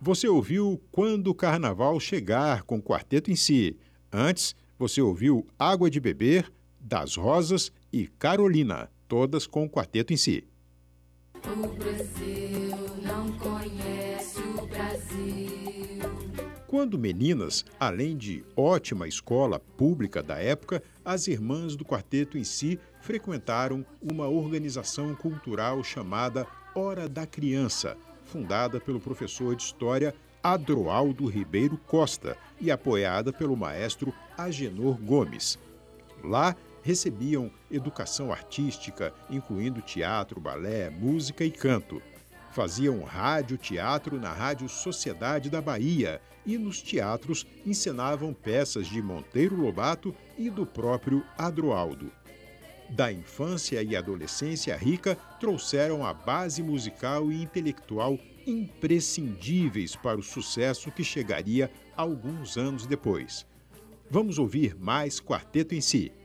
Você ouviu Quando o Carnaval Chegar, com o quarteto em si. Antes, você ouviu Água de Beber, Das Rosas e Carolina, todas com o quarteto em si. O Brasil não conhece o Brasil. Quando meninas, além de ótima escola pública da época, as irmãs do quarteto em si frequentaram uma organização cultural chamada Hora da Criança, fundada pelo professor de História Adroaldo Ribeiro Costa e apoiada pelo maestro Agenor Gomes. Lá, recebiam educação artística, incluindo teatro, balé, música e canto. Faziam rádio-teatro na Rádio Sociedade da Bahia e nos teatros encenavam peças de Monteiro Lobato e do próprio Adroaldo. Da infância e adolescência rica, trouxeram a base musical e intelectual imprescindíveis para o sucesso que chegaria alguns anos depois. Vamos ouvir mais Quarteto em Si.